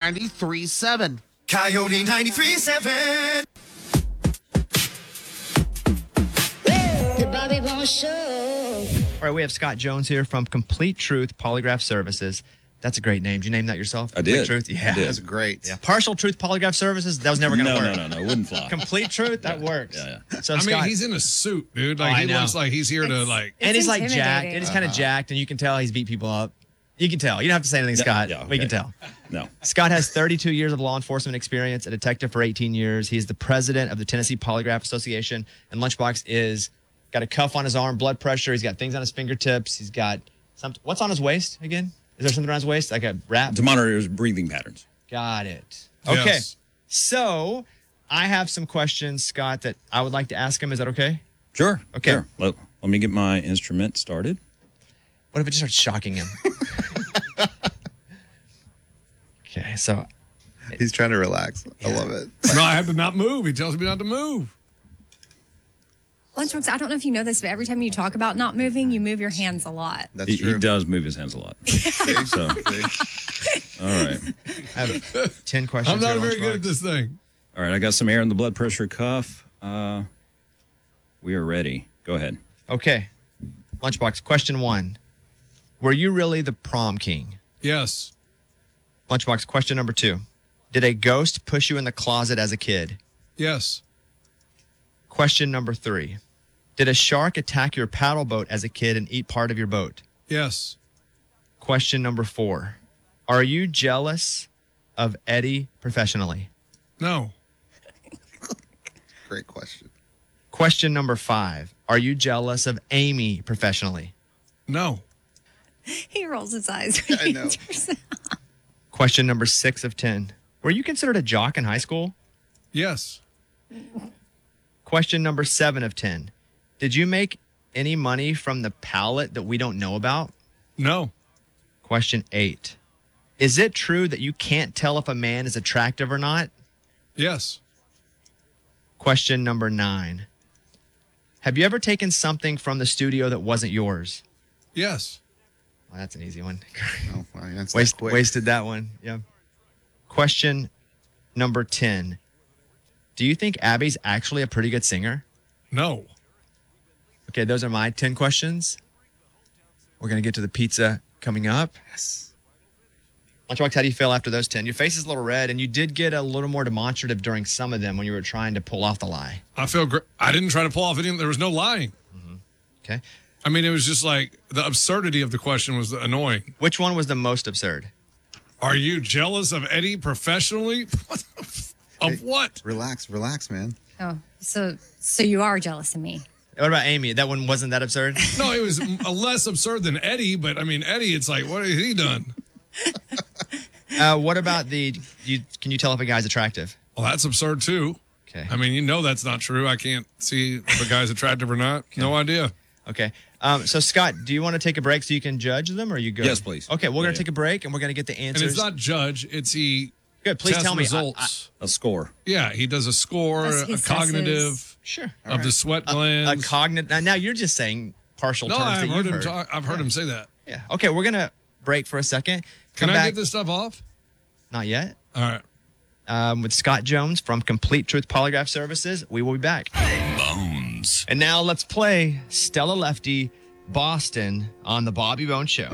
93.7. Coyote 93.7. The Bobby Bones Show. All right, we have Scott Jones here from Complete Truth Polygraph Services. That's a great name. Did you name that yourself? I did. Complete Truth? Yeah. I did. That's great. Yeah. Partial Truth Polygraph Services? That was never going to work. No, it wouldn't fly. Complete Truth? That works. Yeah. So I mean, Scott, he's in a suit, dude. I Like, he know. looks like he's here to, like... and he's like jacked. intimidating. And he's kind of jacked, and you can tell he's beat people up. You can tell. You don't have to say anything, Scott. yeah, We can okay. tell. No. Scott has 32 years of law enforcement experience, a detective for 18 years. He's the president of the Tennessee Polygraph Association. And Lunchbox is got a cuff on his arm, blood pressure. He's got things on his fingertips. He's got something. What's on his waist again? Is there something around his waist? Like a wrap? To monitor his breathing patterns. Got it. Okay. Yes. So I have some questions, Scott, that I would like to ask him. Is that okay? Sure. Okay. Sure. Let me get my instrument started. What if it just starts shocking him? Okay, so He's trying to relax. I love it. No, I have to not move. He tells me not to move. Lunchbox, I don't know if you know this, but every time you talk about not moving, you move your hands a lot. That's He true. does move his hands a lot. So, all right. I have 10 questions. I'm not here, very good at Lunchbox. this thing. All right. I got some air in the blood pressure cuff. We are ready. Go ahead. Okay. Lunchbox, question 1. Were you really the prom king? Yes. Lunchbox, question number 2. Did a ghost push you in the closet as a kid? Yes. Question number 3. Did a shark attack your paddle boat as a kid and eat part of your boat? Yes. Question number 4. Are you jealous of Eddie professionally? No. Great question. Question number 5. Are you jealous of Amy professionally? No. He rolls his eyes when I he know. answers it. Question number 6 of 10. Were you considered a jock in high school? Yes. Question number 7 of 10. Did you make any money from the pallet that we don't know about? No. Question 8. Is it true that you can't tell if a man is attractive or not? Yes. Question number 9. Have you ever taken something from the studio that wasn't yours? Yes. Well, that's an easy one. Oh, I answered that quick. Wasted that one. Yeah. Question number 10. Do you think Abby's actually a pretty good singer? No. Okay, those are my 10 questions. We're going to get to the pizza coming up. Yes. Lunchbox, how do you feel after those 10? Your face is a little red, and you did get a little more demonstrative during some of them when you were trying to pull off the lie. I feel great. I didn't try to pull off anything. There was no lying. Okay. I mean, it was just like the absurdity of the question was annoying. Which one was the most absurd? Are you jealous of Eddie professionally? Of what? Relax, man. Oh, so you are jealous of me. What about Amy? That one wasn't that absurd? No, it was a less absurd than Eddie, but I mean, Eddie, it's like, what has he done? What about can you tell if a guy's attractive? Well, that's absurd too. Okay. I mean, you know that's not true. I can't see if a guy's attractive or not. No idea. Okay. So, Scott, do you want to take a break so you can judge them, or are you good? Yes, please. Okay, we're going Yeah. to take a break, and we're going to get the And answers. it's not judge, it's he Good, please tests tell me. results. A score. Yeah, he does a score, That's- he a cognitive assesses. Sure. of the sweat A glands. cognitive. Now you're just saying partial No, terms that I've you've heard him heard. talk. I've heard him say that. Yeah. Okay, we're going to break for a second. Can Come I back. get this stuff off? Not yet. All right. With Scott Jones from Complete Truth Polygraph Services. We will be back. Bones. And now let's play Stella Lefty Boston on the Bobby Bones Show.